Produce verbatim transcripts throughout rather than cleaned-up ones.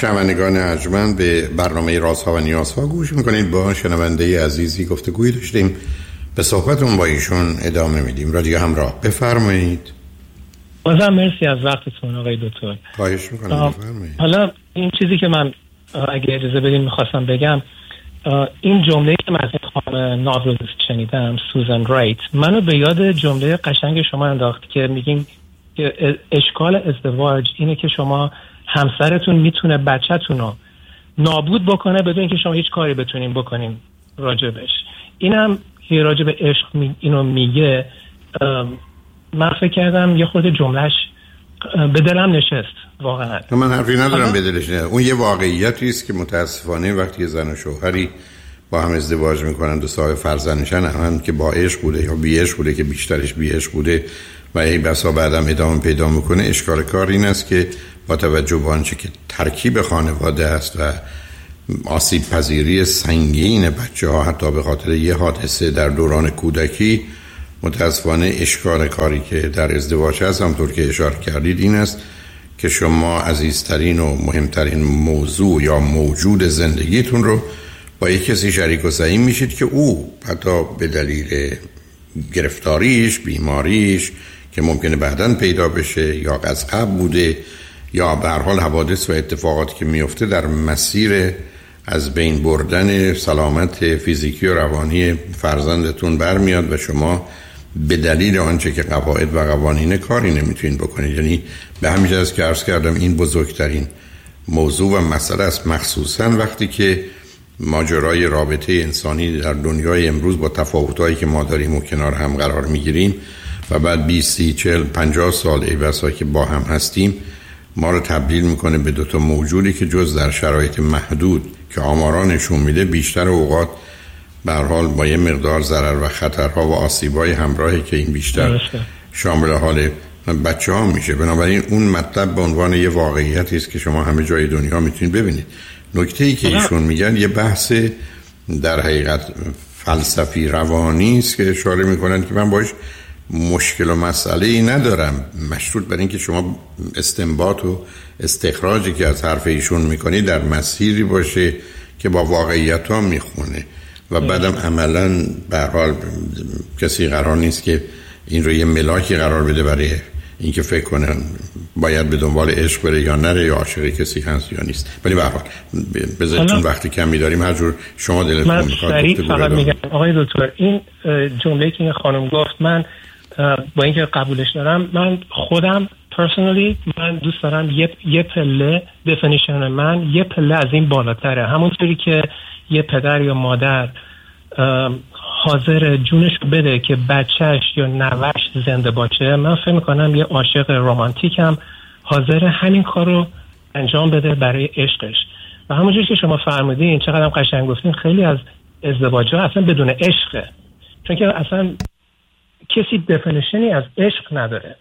شنوندگان ارجمند، به برنامه رازها و نیازها گوش میکنید. با شنونده عزیزی گفتگویی داشتیم، به صحبتون با ایشون ادامه میدیم. رادیو همراه، بفرمایید. بازم مرسی از وقتتون آقای دکتر. خواهش میکنم، بفرمایید. حالا این چیزی که من اگه اجازه بدین میخواستم بگم، این جمله‌ای که من از این خانم ناولست شنیدم، سوزان رایت، منو به یاد جمله قشنگ شما انداخت که میگین که اشکال ازدواج اینه که شما همسرتون میتونه بچه‌تون رو نابود بکنه بدون اینکه شما هیچ کاری بتونین بکنین راجبش. اینم که راجب عشق می اینو میگه، من فکر کردم یه خود جملهش به دلم نشست واقعا. من حرفی ندارم به دلش نه. اون یه واقعیتی است که متاسفانه وقتی زن و شوهری با هم ازدواج میکنند و صاحب فرزندشن، هم که با عشق بوده یا بی عشق بوده که بیشترش بی عشق بوده و ای بسا بعدم ادامه پیدا میکنه، اشکال کار این است که با توجه به آنچه که ترکیب خانواده است و آسیب پذیری سنگین بچه ها حتی به خاطر یه حادثه در دوران کودکی، متاسفانه اشکال کاری که در ازدواج هست، همطور که اشاره کردید، این است که شما عزیزترین و مهمترین موضوع یا موجود زندگیتون رو با یک کسی شریک و سهیم میشید که او حتی به دلیل گرفتاریش، بیماریش که ممکنه بعداً پیدا بشه یا از قبل بوده یا به هر حال حوادث و اتفاقاتی که میفته در مسیر از بین بردن سلامت فیزیکی و روانی فرزندتون برمیاد و شما به دلیل آنچه که قواعد و قوانین کاری نمیتونید بکنید. یعنی به همین جهت که عرض کردم این بزرگترین موضوع و مسئله است، مخصوصا وقتی که ماجرای رابطه انسانی در دنیای امروز با تفاوتایی که ما داریم و کنار هم قرار میگیریم و بعد بیست، سی، چهل، پنجاه سال ای بسا که با هم هستیم، ما رو تبدیل میکنه به دوتا موجودی که جز در شرایط محدود که آمارا نشون میده بیشتر اوقات به هر حال با یه مقدار ضرر و خطرها و آسیبای همراهی که این بیشتر شامل حال بچه ها میشه. بنابراین اون مطلب به عنوان یه واقعیتی است که شما همه جای دنیا میتونید ببینید. نکته‌ای که ایشون میگن یه بحث در حقیقت فلسفی روانی است که اشاره میکنن که من باش مشکل و مسئله‌ای ندارم، مشروط بر این که شما استنباط و استخراجی که از حرف ایشون میکنید در مسیری باشه که با واقعیت ها میخونه و بعدم عملاً به هر حال کسی قرار نیست که این رو یه ملاکی قرار بده برای اینکه فکر کنن باید به دنبال عشق بره یا نره یا عاشق کسی هست یا نیست. ولی به هر حال بذارید چون وقتی کمی داریم هر جور شما دلتون میخواد. من فقط میگم آقای دکتر، این جمله‌ای که این خانم گفت، من با اینکه قبولش دارم، من خودم پرسونالی من دوست دارم یه یه پله دفینیشن من یه پله از این بالاتره. همونطوری که یه پدر یا مادر حاضر جونش بده که بچهش یا نوش زنده باشه، من فکر میکنم یه عاشق رمانتیک هم حاضر همین کار رو انجام بده برای عشقش. و همونجوری که شما فرمودین، چقدر قشنگ گفتین، خیلی از ازدواج‌ها اصلا بدون عشقه، چون که اصلا کسی دفینیشنی از عشق نداره.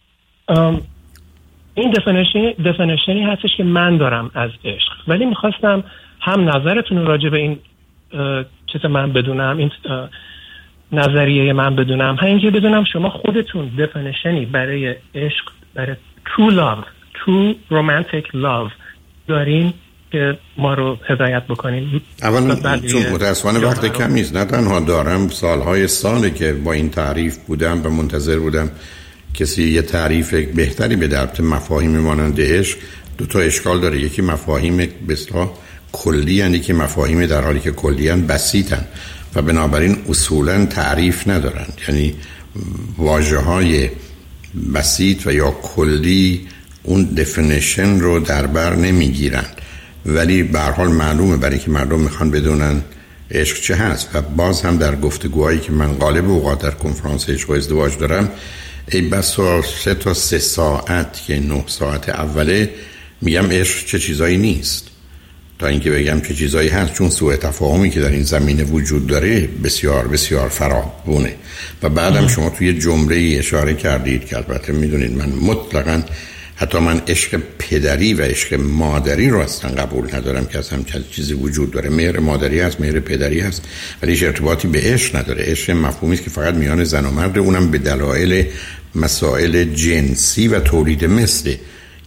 این دفینیشنی دفینیشنی هستش که من دارم از عشق. ولی میخواستم هم نظرتون رو راجع به این چیز من بدونم، این نظریه من بدونم، هم اینکه بدونم شما خودتون دفینیشنی برای عشق، برای true love, true romantic love دارین که ما رو هدایت بکنین. اولا چون متاسفانه وقت کمی است، نه تنها دارم، سالهای ساله که با این تعریف بودم و منتظر بودم کسی یه تعریف بهتری به دربط مفاهیم مانند عشق. دو تا اشکال داره، یکی مفاهیم به اصطلاح کلی هستند که مفاهیم در حالی که کلی هستند بسیطن و بنابراین اصولا تعریف ندارند. یعنی واژه‌های بسیط و یا کلی اون دفینیشن رو در بر نمیگیرند، ولی به هر حال معلومه برای که مردم میخوان بدونن عشق چه هست. و باز هم در گفتگوهایی که من غالب اوقات در کنفرانس عشق و ازدواج دارم، ای بسا سه تا سه ساعت که نه ساعت اوله میگم عشق چه چیزایی نیست تا اینکه بگم چه چیزایی هست، چون سوء تفاهمی که در این زمینه وجود داره بسیار بسیار فراوونه. و بعدم شما توی جمله‌ای اشاره کردید که البته میدونید من مطلقاً حتی من عشق پدری و عشق مادری رو اصلا قبول ندارم که اصلا چیزی وجود داره. مهر مادری هست، مهر پدری هست، ولی هیچ ارتباطی به عشق نداره. عشق مفهومی است که فقط میان زن و مرد، اونم به دلایل مسائل جنسی و تولید مثله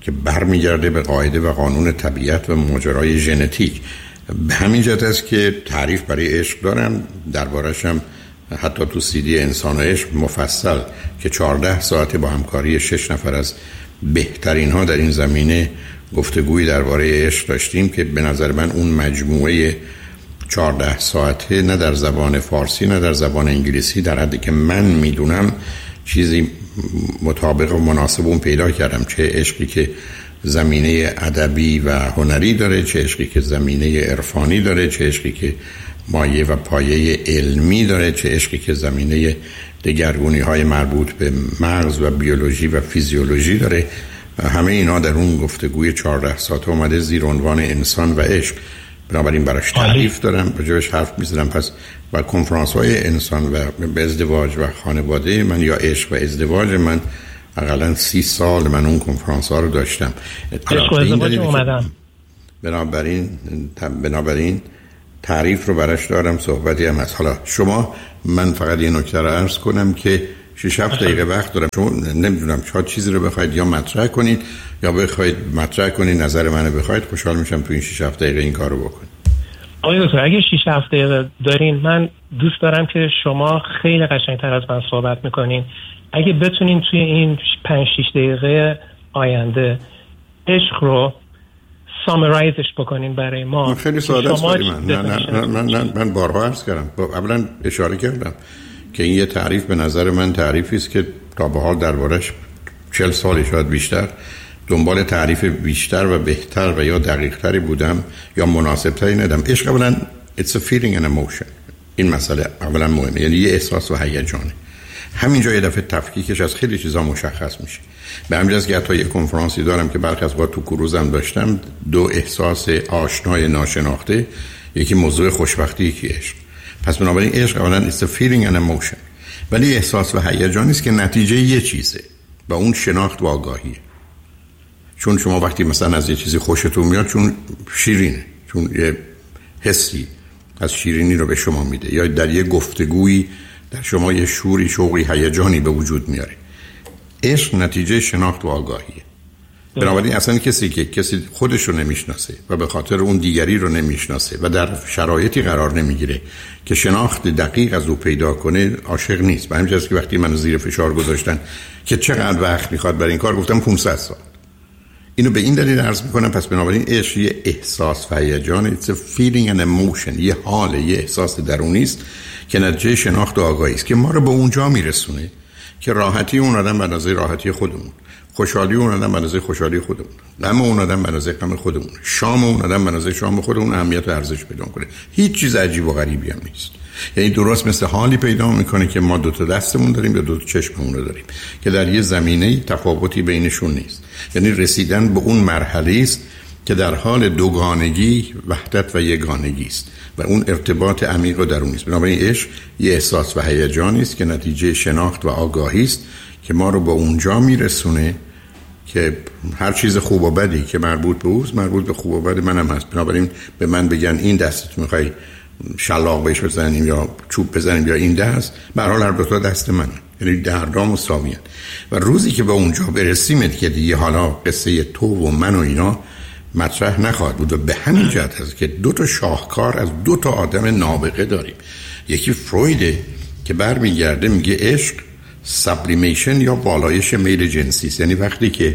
که برمیگرده به قاعده و قانون طبیعت و ماجرای ژنتیک. به همین جهت است که تعریف برای عشق دارم، دربارش هم حتی تو سی دی انسان و عشق مفصل که چهارده ساعت با همکاری شش نفر از بهترین ها در این زمینه گفتگوی درباره عشق داشتیم که به نظر من اون مجموعه چهارده ساعته نه در زبان فارسی نه در زبان انگلیسی در حدی که من میدونم چیزی مطابق و مناسب اون پیدا کردم، چه عشقی که زمینه ادبی و هنری داره، چه عشقی که زمینه عرفانی داره، چه عشقی که مایه و پایه علمی داره، چه عشقی که زمینه دگرگونی های مربوط به مغز و بیولوژی و فیزیولوژی داره. همه اینا در اون گفتگوی چهارده ساعته اومده زیر عنوان انسان و عشق. بنابراین براش تعریف دارم، راجبش حرف میزنم. پس با کنفرانس های انسان و به ازدواج و خانواده من یا عشق و ازدواج من حداقل سی سال من اون کنفرانس ها رو داشتم. عشق و ازدواج اومدم. بنابراین بنابراین تعریف رو براش دارم، صحبتی هم هست. حالا شما، من فقط یه نکته رو عرض کنم که شش هفت دقیقه وقت دارم. چون نمیدونم چه چیزی رو بخواید یا مطرح کنید یا بخواید مطرح کنید نظر منو بخواید، خوشحال میشم تو این شش هفت دقیقه این کارو بکنید. آقای دکتر اگه شش هفت دقیقه دارین، من دوست دارم که شما خیلی قشنگتر از من صحبت میکنین. اگه بتونین توی این پنج شش دقیقه آینده عشق رو سامرایزش بکنین برای ما. خیلی ساده است برای من. نه نه نه من, من, من بارها عرض کردم، اولا اشاره کردم که این یه تعریف به نظر من تعریفی است که تا به حال دربارش چهل سال شاید بیشتر دنبال تعریف بیشتر و بهتر و یا دقیق‌تری بودم یا مناسب‌تری ندم. عشق اولا it's a feeling and emotion. این مسئله اولا مهمه، یعنی یه احساس و هیجانه. همینجا یه دفعه تفکیکش از خیلی چیزا مشخص میشه. به همین جاست که حتی یه کنفرانسی دارم که برخی از وقت تو کروزم داشتم، دو احساس آشنای ناشناخته، یکی موضوع خوشبختی، یکی عشق. پس بنابراین عشق اولا it's a feeling and emotion، ولی احساس و هیجانی است که نتیجه یه چیزه و اون شناخت و آگاهیه. چون شما وقتی مثلا از یه چیزی خوشتون میاد چون شیرینه، چون یه حسی از شیرینی رو به شما میده، یا در یه گفتگویی در شما یه شوری، شوقی، هیجانی به وجود میاره. عشق نتیجه شناخت و آگاهیه. بنابراین اصلا کسی که کسی خودش رو نمیشناسه و به خاطر اون دیگری رو نمیشناسه و در شرایطی قرار نمیگیره که شناخت دقیق از او پیدا کنه، عاشق نیست. به همین جاست که وقتی من زیر فشار گذاشتن که چقدر وقت میخواد برای این کار، گفتم پانصد سال. اینو به این دلیل عرض میکنم. پس بنابراین عشق یه احساس و هیجان، it's a feeling and emotion، یه حال، یه احساس درونی است که نتیجه شناخت و آگاهی است که ما رو به اونجا میرسونه که راحتی اون آدم به اندازه راحتی خودمون، خوشحالی اون آدم به اندازه خوشحالی خودمون، غم اون آدم به اندازه غم خودمون، شام اون آدم به اندازه شام خودمون اهمیت و ارزش پیدا کنه. هیچ چیز عجیب و غریبی هم نیست. یعنی درست مثل حالی پیدا میکنه که ما دو تا دستمون داریم یا دو تا چشممون رو داریم که در یه زمینه تفاوتی بینشون نیست. یعنی رسیدن به اون مرحله است که در حال دوگانگی، وحدت و یگانگی است و اون ارتباط عمیق و درونی است. بنابراین عشق یه احساس و هیجانی است که نتیجه شناخت و آگاهی است که ما رو به اونجا میرسونه که هر چیز خوب و بدی که مربوط به اوست مربوط به خوب و بد منم هست. بنابراین به من بگن این دستت میخوای شلاق بهش بزنیم یا چوب بزنیم یا این دست، به هر حال هر دو تا دست منه، یعنی در دام مساویان. و روزی که به اونجا برسیم که دیگه حالا قصه تو و من و اینا مطرح نخواهد بود. و به همین جهت هست که دو تا شاهکار از دو تا آدم نابغه داریم. یکی فرویده که برمیگرده میگه عشق سابلیمیشن یا بالایش میل جنسی است، یعنی وقتی که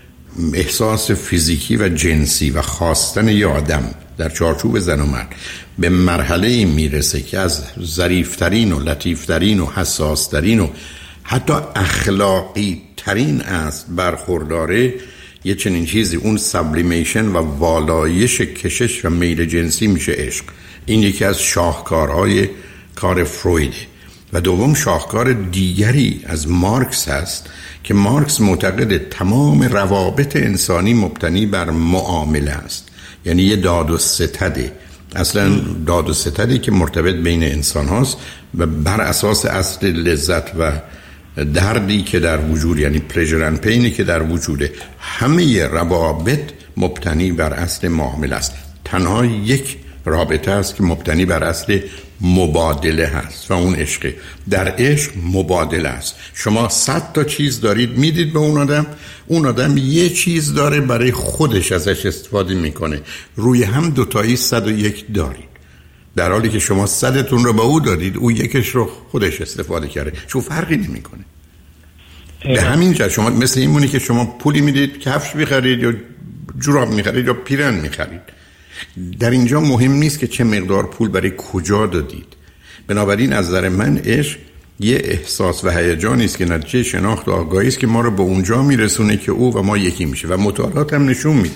احساس فیزیکی و جنسی و خواستن یه آدم در چارچوب زن و مرد به مرحله میرسه که از ظریفترین و لطیفترین و حساسترین و حتی اخلاقی ترین است برخورداره، یه چنین چیزی، اون سابلیمیشن و والایش کشش و میل جنسی میشه عشق. این یکی از شاهکارهای کار فرویده. و دوم شاهکار دیگری از مارکس هست که مارکس معتقد تمام روابط انسانی مبتنی بر معامله است، یعنی یه داد و ستده. اصلا داد و ستدی که مرتبط بین انسان هاست و بر اساس اصل لذت و دردی که در وجود، یعنی پلیژر اند پینی که در وجوده. همه روابط مبتنی بر اصل معامله است. تنها یک رابطه است که مبتنی بر اصل مبادله هست و اون عشقه. در عشق مبادله است. شما صد تا چیز دارید میدید به اون آدم، اون آدم یه چیز داره برای خودش ازش استفاده میکنه. روی هم دوتایی صد و یک دارید، در حالی که شما صدتون رو به او دادید، او یکش رو خودش استفاده کرده. شو فرقی نمیکنه. به همین جهت شما مثل این مونی که شما پولی میدید کفش میخرید یا جوراب میخرید یا پیرن میخرید. در اینجا مهم نیست که چه مقدار پول برای کجا دادید. بنابراین از نظر من عشق یه احساس و هیجانی است که نتیجه شناخت و آگاهی است که ما رو به اونجا میرسونه که او و ما یکی میشه. و مطالعات هم نشون میده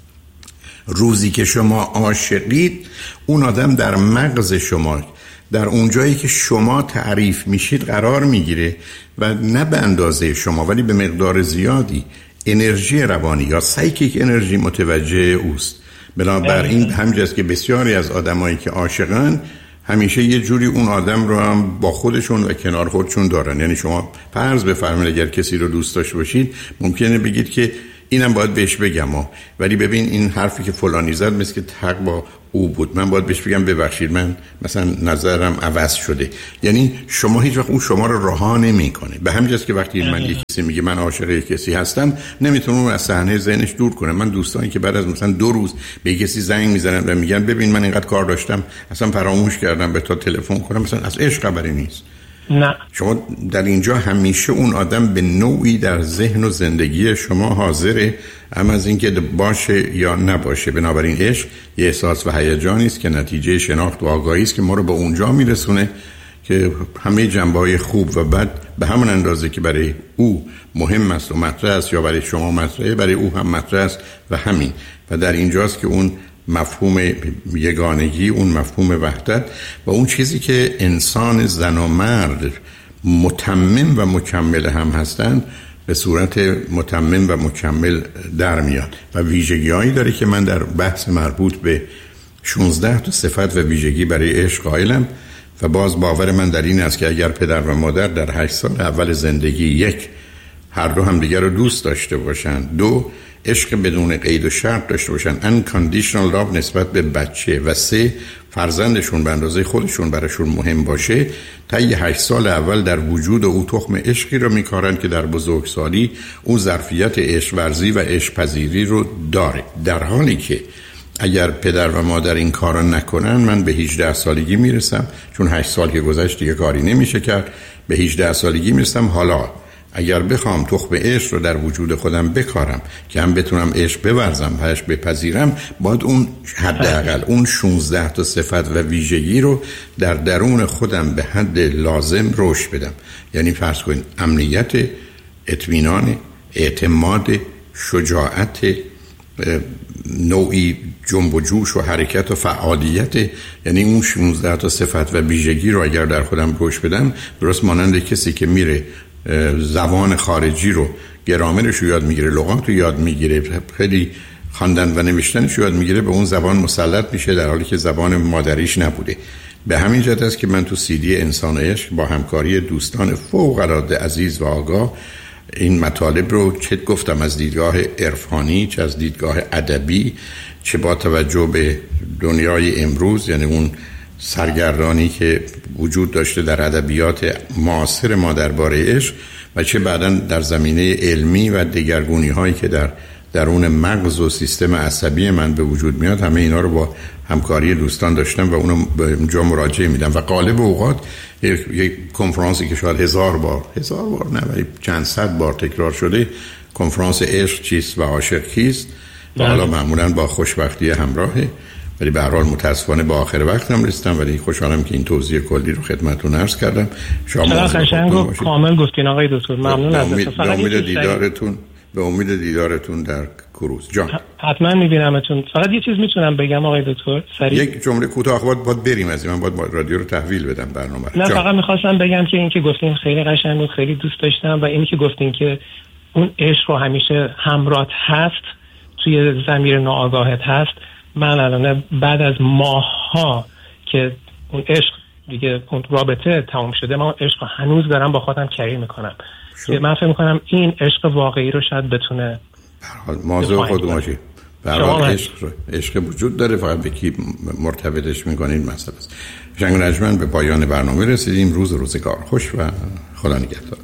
روزی که شما عاشقید، اون آدم در مغز شما، در اونجایی که شما تعریف میشید قرار میگیره و نه به اندازه شما ولی به مقدار زیادی انرژی روانی یا سایکیک انرژی متوجه اوست. بنابراین همجاست که بسیاری از آدمایی که عاشقن همیشه یه جوری اون آدم رو هم با خودشون و کنار خودشون دارن. یعنی شما فرض بفرمایید اگر کسی رو دوست داشته باشید ممکنه بگید که اینم باید بهش بگم ها. ولی ببین این حرفی که فلانی زد مثل که حق با او بود، من باید بهش بگم ببخشید من مثلا نظرم عوض شده. یعنی شما هیچ وقت اون شما رو رها نمیکنه. به همین جاست که وقتی من یک کسی میگه من عاشق کسی هستم، نمیتونه اون از صحنه ذهنش دور کنه. من دوستانی که بعد از مثلا دو روز به کسی زنگ میزنن و میگن ببین من اینقدر کار داشتم اصلا فراموش کردم به تا تلفن کنم، مثلا از عشق خبری نیست. نه، شما در اینجا همیشه اون آدم به نوعی در ذهن و زندگی شما حاضره، اما از اینکه باشه یا نباشه. بنابراین عشق یه احساس و هیجانی است که نتیجه شناخت و آگاهی است که ما رو به اونجا میرسونه که همه جنبه‌های خوب و بد به همون اندازه که برای او مهم است و مطرح است یا برای شما مطرحه، برای او هم مطرح است و همین. و در اینجاست که اون مفهوم یگانگی، اون مفهوم وحدت و اون چیزی که انسان زن و مرد متمم و مکمل هم هستند به صورت متمم و مکمل در میاد و ویژگی‌هایی داره که من در بحث مربوط به شانزده تا صفت و ویژگی برای عشق قائلم. و باز باور من در این است که اگر پدر و مادر در هشت سال اول زندگی یک هر دو هم دیگر رو دوست داشته باشن، دو عشق بدون قید و شرط داشته باشن، unconditional love نسبت به بچه، و سه فرزندشون به اندازه خودشون براشون مهم باشه، تا یه هشت سال اول در وجود او تخم عشقی رو میکارن که در بزرگسالی او ظرفیت عشق ورزی و عشق پذیری رو داره. در حالی که اگر پدر و مادر این کارو نکنن، من به هجده سالگی میرسم، چون هشت سال که گذشت دیگه کاری نمیشه کرد، به هجده سالگی میرسم. حالا اگر بخوام تخم عشق رو در وجود خودم بکارم که هم بتونم عشق بورزم، عشق بپذیرم، باید اون حداقل اون شانزده تا صفت و ویژگی رو در درون خودم به حد لازم رشد بدم. یعنی فرض کنید امنیت، اطمینان، اعتماد، شجاعت، نوعی جنب و جوش و حرکت و فعالیت. یعنی اون شانزده تا صفت و ویژگی رو اگر در خودم رشد بدم، درست مانند کسی که میره زبان خارجی رو، گرامرش رو یاد میگیره، لغات رو یاد میگیره، خیلی خواندن و نوشتنش رو یاد میگیره، به اون زبان مسلط میشه در حالی که زبان مادریش نبوده. به همین جهت است که من تو سیدی انسان عشق با همکاری دوستان فوق العاده عزیز و آگاه این مطالب رو چه گفتم از دیدگاه عرفانی، چه از دیدگاه ادبی، چه با توجه به دنیای امروز، یعنی اون سرگردانی که وجود داشته در ادبیات معاصر ما درباره عشق، و چه بعداً در زمینه علمی و دگرگونی هایی که در درون مغز و سیستم عصبی من به وجود میاد، همه اینا رو با همکاری دوستان داشتم و اونو به اونجا مراجعه میدم. و غالب اوقات یک, یک کنفرانسی که شاید هزار بار هزار بار نه ولی چند صد بار تکرار شده، کنفرانس عشق چیست و عاشق کیست، و حالا معمولاً با خوشبختی همراهه، ولی به هر حال متاسفانه با آخر وقت هم رسیدم، ولی خوشحالم که این توضیح کلی رو خدمتتون عرض کردم. شما قشنگ و کامل گفتین آقای دکتر، ممنون ازتون. به امید دیدارتون به امید دیدارتون در کروز جان. حتما میبینمتون. فقط یه چیز میتونم بگم آقای دکتر سریع؟ یک جمله کوتاه باید باید بریم از این، من باید رادیو رو تحویل بدم برنامه رو. نه جان. فقط میخواستم بگم که این که گفتین خیلی قشنگ بود، خیلی دوست داشتم، و اینی که گفتین که اون عشق رو همیشه همراهت هست، توی ضمیر ناآگاهت هست. من الان بعد از ماه‌ها که اون عشق دیگه اون رابطه تمام شده، من اون عشق هنوز دارم با خودم کری میکنم. من فکر میکنم این عشق واقعی رو شاید بتونه موضوع خود باشی. در واقع عشق عشق وجود داره، فقط به کی مرتبطش میکنید مسئله است. شنگ و نجمن به پایان برنامه رسیدیم. روز روزگار خوش و خدا نگهدار.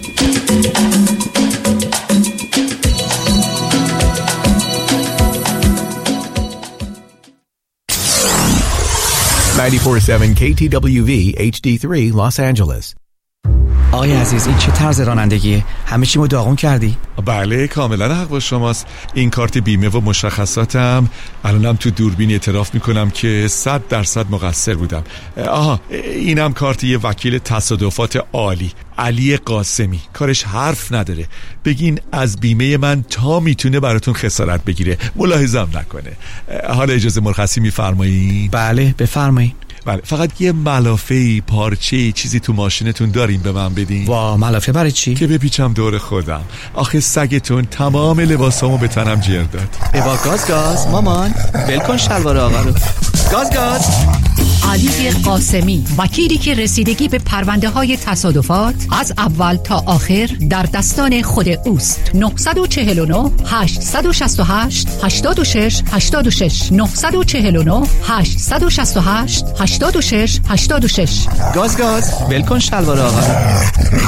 نود و چهار ممیز هفت کی تی دبلیو وی اچ دی سه Los Angeles. آقای عزیز این چه طرز رانندگیه؟ همه چی رو داغون کردی؟ بله کاملا حق با شماست. این کارت بیمه و مشخصاتم الانم تو دوربین اعتراف میکنم که صد درصد مقصر بودم. آها اینم کارت یه وکیل تصادفات عالی، علی قاسمی. کارش حرف نداره، بگین از بیمه من تا میتونه براتون خسارت بگیره، ملاحظه‌ام نکنه. حالا اجازه مرخصی میفرمایید؟ بله بفرمایید. بله فقط یه ملافه پارچه چیزی تو ماشینتون دارین به من بدین؟ وا ملافه برای چی؟ که بپیچم دور خودم. آخه سگتون تمام لباسامو به تنم جر داد. بوا گاز گاز مامان ول کن شلوار آقا رو. گاز گاز. علی قاسمی، وکیلی که رسیدگی به پرونده های تصادفات از اول تا آخر در دستان خود اوست. نه چهار نه هشت شش هشت هشت شش هشت شش نه چهار نه هشت شش هشت هشت شش هشت شش. گاز گاز ول کن شلوار آقا رو.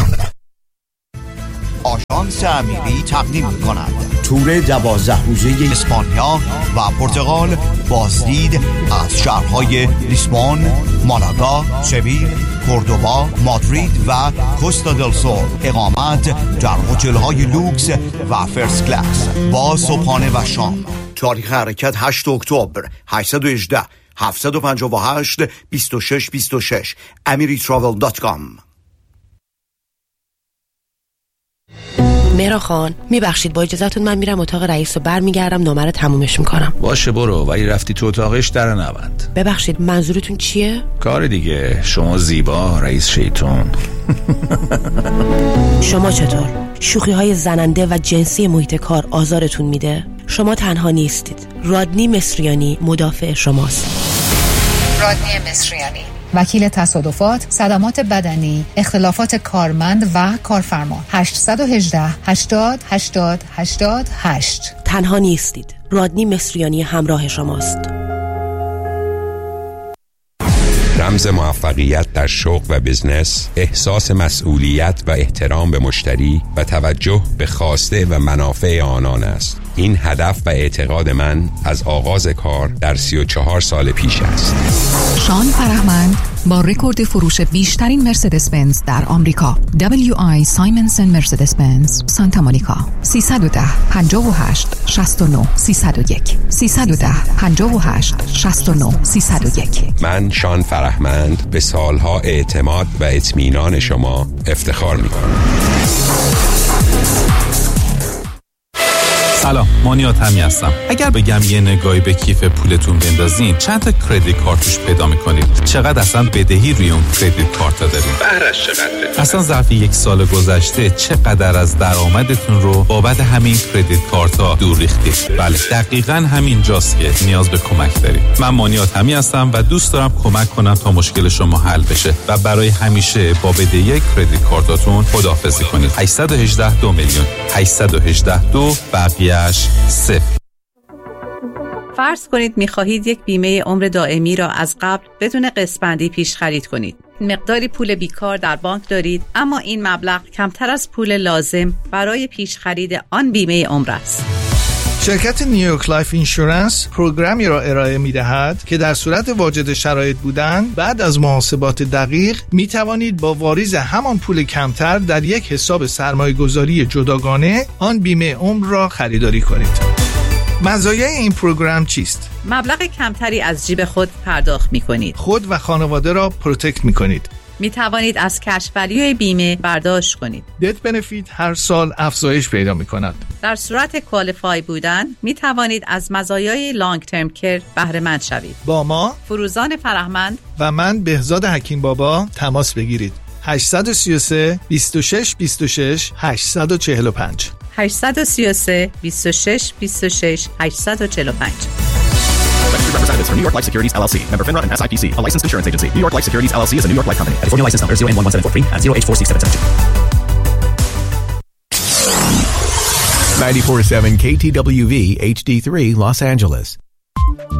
آژانس امیری تقدیم می‌کند تور دوازده روزه اسپانیا و پرتغال، بازدید از شهرهای لیسبون، مالاگا، سویل، کوردوبا، مادرید و کوستا دل سول. اقامت در هتل‌های لوکس و فرست کلاس با صبحانه و شام. تاریخ حرکت هشتم اکتبر. هشت یک هشت هفت پنج هشت دو شش دو شش امری تراول دات کام. مهران خان میبخشید با اجازهتون من میرم اتاق رئیس و برمیگردم نامه رو تمومش میکنم. باشه برو، ولی رفتی تو اتاقش در نبند. ببخشید منظورتون چیه؟ کار دیگه، شما زیبا رئیس شیطون. شما چطور؟ شوخی های زننده و جنسی محیط کار آزارتون میده؟ شما تنها نیستید. رادنی مصریانی مدافع شماست. رادنی مصریانی، وکیل تصادفات، صدمات بدنی، اختلافات کارمند و کارفرما. هشت یک هشت هشتاد هشتاد هشتاد هشت. تنها نیستید. رادنی مصریانی همراه شماست. رمز موفقیت در شغل و بزنس، احساس مسئولیت و احترام به مشتری و توجه به خواسته و منافع آنان است. این هدف و اعتقاد من از آغاز کار در سی و چهار سال پیش است. شان فرهمند با رکورد فروش بیشترین مرسدس بنز در آمریکا، دبلیو آی سایمنسن مرسدس بنز سانتا مونیکا. سیصد و ده پنجاه و هشت شصت و نه سیصد و یک سیصد و ده پنجاه و هشت شصت و نه سیصد و یک. من شان فرهمند به سالها اعتماد و اطمینان شما افتخار می‌کنم. سلام، مانیات همی هستم. اگر بگم یه نگاهی به کیف پولتون بندازین چند تا کردیت کارتوش پیدا میکنید؟ چقدر اصلا بدهی روی اون کردیت کارت دارین؟ بهرش چقدره؟ اصلا ظرف یک سال گذشته چقدر از درآمدتون رو بابت همین کردیت کارت ها دور ریختید؟ بله دقیقاً همین جاست که نیاز به کمک دارید. من مانیات همی هستم و دوست دارم کمک کنم تا مشکل شما حل بشه و برای همیشه با بدهی کردیت کارتاتون خداحافظی کنید. هشت یک هشت دو میلیون هشت یک هشت دو بقیه صفر. فرض کنید می‌خواهید یک بیمه عمر دائمی را از قبل بدون قسط‌بندی پیش خرید کنید. مقداری پول بیکار در بانک دارید، اما این مبلغ کمتر از پول لازم برای پیش خرید آن بیمه عمر است. شرکت نیویورک لایف اینشورنس پروگرامی را ارائه می‌دهد که در صورت واجد شرایط بودن بعد از محاسبات دقیق می توانید با واریز همان پول کمتر در یک حساب سرمایه‌گذاری جداگانه آن بیمه عمر را خریداری کنید. مزایای این پروگرام چیست؟ مبلغ کمتری از جیب خود پرداخت می‌کنید. خود و خانواده را پروتکت می‌کنید. می توانید از کش ولیوی بیمه برداشت کنید. دت بنفیت هر سال افزایش پیدا می کند. در صورت کوالیفای بودن می توانید از مزایای لانگ ترم کیر بهره مند شوید. با ما فروزان فرهمند و من بهزاد حکیم بابا تماس بگیرید. هشت سه سه بیست و شش بیست و شش هشت چهار پنج هشت سه سه بیست و شش بیست و شش هشت چهار پنج. Registered representatives for New York Life Securities L L C. Member FINRA and S I P C. A licensed insurance agency. New York Life Securities L L C is a New York Life company. California license number zero N one one seven four three and zero H four six seven seven two. ninety-four point seven K T W V H D three Los Angeles.